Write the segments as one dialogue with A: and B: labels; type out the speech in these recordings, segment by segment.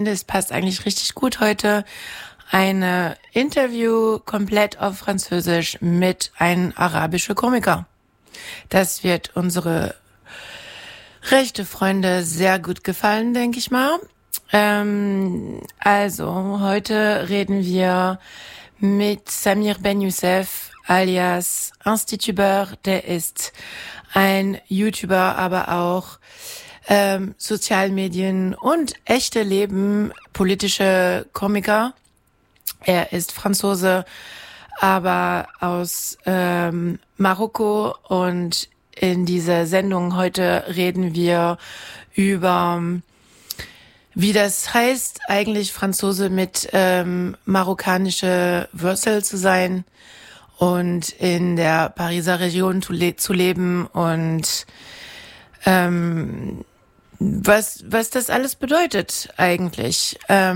A: Es passt eigentlich richtig gut heute. Ein Interview komplett auf Französisch mit einem arabischen Komiker. Das wird unsere rechte Freunde sehr gut gefallen, denke ich mal. Also, heute reden wir mit Samir Ben Youssef alias Institubeur. Der ist ein YouTuber, aber auch Sozialmedien und echte Leben politische Komiker. Er ist Franzose, aber aus Marokko, und in dieser Sendung heute reden wir über, wie das heißt, eigentlich Franzose mit marokkanische Wurzel zu sein und in der Pariser Region zu leben und was das alles bedeutet eigentlich.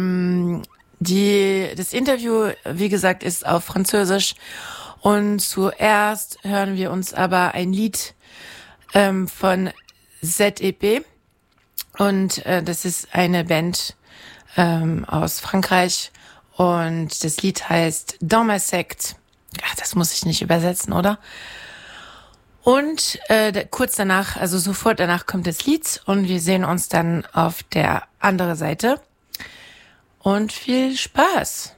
A: Das Interview, wie gesagt, ist auf Französisch, und zuerst hören wir uns aber ein Lied von ZEP, und das ist eine Band aus Frankreich, und das Lied heißt Dans ma secte. Ach, das muss ich nicht übersetzen, oder? Und kurz danach, also sofort danach, kommt das Lied, und wir sehen uns dann auf der anderen Seite. Und viel Spaß!